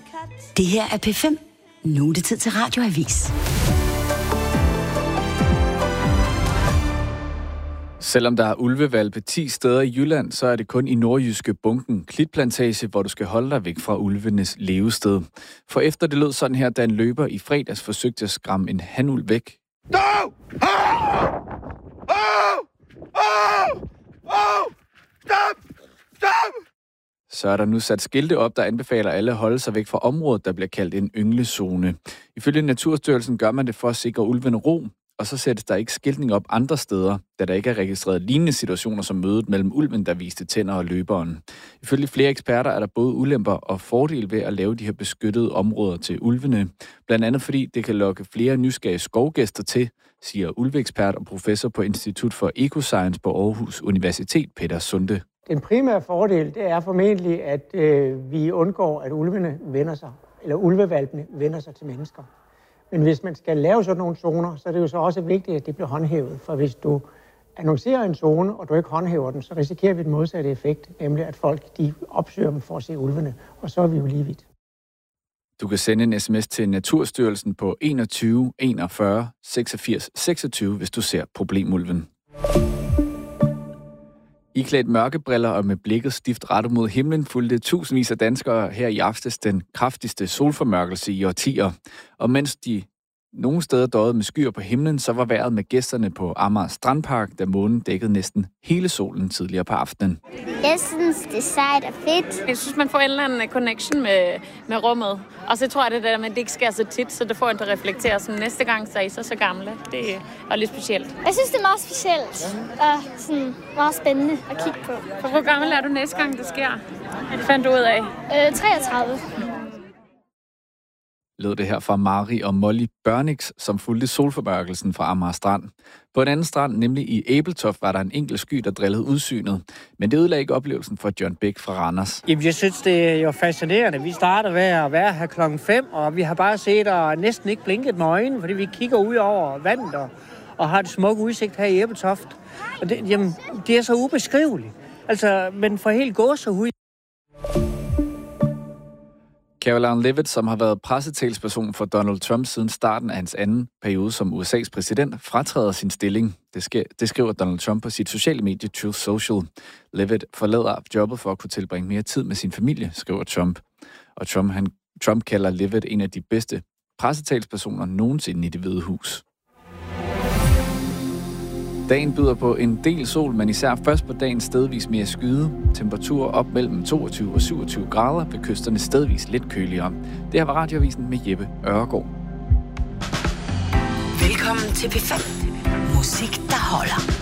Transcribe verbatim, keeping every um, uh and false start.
Det her er P fem. Nu er det tid til Radioavis. Selvom der er ulvevalpe ti steder i Jylland, så er det kun i nordjyske Bunken Klitplantage, hvor du skal holde dig væk fra ulvenes levested. For efter det lød sådan her, da en løber i fredags forsøgte at skræmme en hanulv væk. No! Oh! Oh! Oh! Oh! Stop! Stop! Så er der nu sat skilte op, der anbefaler alle at holde sig væk fra området, der bliver kaldt en ynglezone. Ifølge Naturstyrelsen gør man det for at sikre ulvene ro, og så sættes der ikke skiltning op andre steder, da der ikke er registreret lignende situationer som mødet mellem ulven, der viste tænder, og løberen. Ifølge flere eksperter er der både ulemper og fordele ved at lave de her beskyttede områder til ulvene. Blandt andet fordi det kan lokke flere nysgerrige skovgæster til, siger ulveekspert og professor på Institut for Ecoscience på Aarhus Universitet, Peter Sunde. Den primære fordel, det er formentlig, at øh, vi undgår, at ulvene vender sig, eller ulvevalpene vender sig til mennesker. Men hvis man skal lave sådan nogle zoner, så er det jo så også vigtigt, at det bliver håndhævet. For hvis du annoncerer en zone, og du ikke håndhæver den, så risikerer vi den modsatte effekt, nemlig at folk de opsøger dem for at se ulvene, og så er vi jo lige vidt. Du kan sende en sms til Naturstyrelsen på enogtyve enogfyrre seksogfirs seksogtyve, hvis du ser problemulven. Iklædt mørkebriller og med blikket stift rettet mod himlen fulgte tusindvis af danskere her i aftes den kraftigste solformørkelse i årtier. Og mens de nogle steder døjede med skyer på himlen, så var vejret med gæsterne på Amager Strandpark, da månen dækkede næsten hele solen tidligere på aftenen. Jeg synes, det er sejt og fedt. Jeg synes, man får en eller anden connection med, med rummet. Og så tror jeg, det der, men det ikke sker så tit, så det får en til at reflektere som næste gang, så er I så så gamle. Det er lidt specielt. Jeg synes, det er meget specielt og sådan meget spændende at kigge på. For hvor gammel er du næste gang, det sker? Det fandt du ud af? Øh, treogtredive. Lød det her fra Mari og Molly Børnix, som fulgte solformørkelsen fra Amager Strand. På en anden strand, nemlig i Æbeltoft, var der en enkelt sky, der drillede udsynet. Men det ødelagde ikke oplevelsen for John Bæk fra Randers. Jamen, jeg synes, det er jo fascinerende. Vi starter ved at være her klokken fem, og vi har bare set og næsten ikke blinket med øjnene, fordi vi kigger ud over vandet og, og har det smukke udsigt her i Æbeltoft. Og det, jamen, det er så ubeskriveligt. Altså, men for helt gåsehud. Caroline Leavitt, som har været pressetalsperson for Donald Trump siden starten af hans anden periode som U S A's præsident, fratræder sin stilling. Det, sker, det skriver Donald Trump på sit sociale medie Truth Social. Leavitt forlader jobbet for at kunne tilbringe mere tid med sin familie, skriver Trump. Og Trump, han, Trump kalder Leavitt en af de bedste pressetalspersoner nogensinde i Det Hvide Hus. Dagen byder på en del sol, men især først på dagen stedvis mere skyde. Temperaturer op mellem toogtyve og syvogtyve grader, ved kysterne stedvis lidt køligere. Det her var Radioavisen med Jeppe Øregaard. Velkommen til P fem. Musik, der holder.